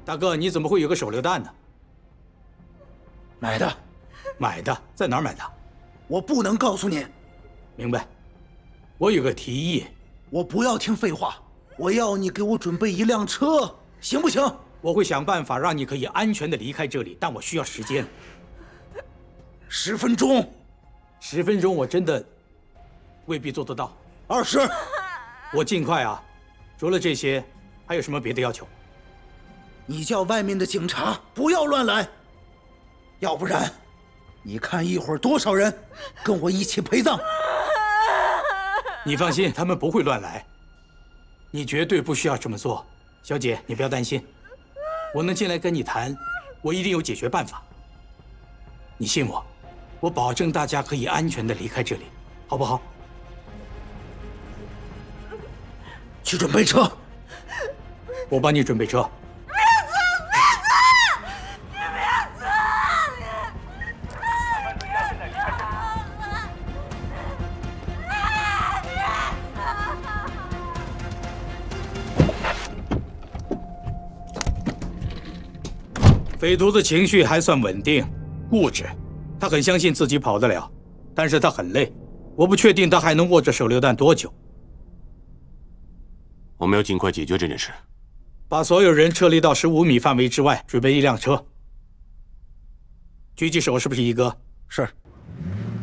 大哥，你怎么会有个手榴弹呢？ 买的。 买的？在哪儿买的？ 我不能告诉您。 明白。我有个提议。 我不要听废话，我要你给我准备一辆车，行不行？ 我会想办法让你可以安全的离开这里，但我需要时间。 10分钟。 10分钟我真的未必做得到。 20。 我尽快啊。除了这些，还有什么别的要求？ 你叫外面的警察不要乱来，要不然，你看一会儿多少人跟我一起陪葬。 你放心，他们不会乱来。你绝对不需要这么做，小姐，你不要担心，我能进来跟你谈，我一定有解决办法。你信我，我保证大家可以安全的离开这里，好不好？ 去准备车。 我帮你准备车。匪徒的情绪还算稳定，固执，他很相信自己跑得了，但是他很累，我不确定他还能握着手榴弹多久。 我们要尽快解决这件事。 把所有人撤离到15米范围之外，准备一辆车。狙击手是不是一哥？ 是。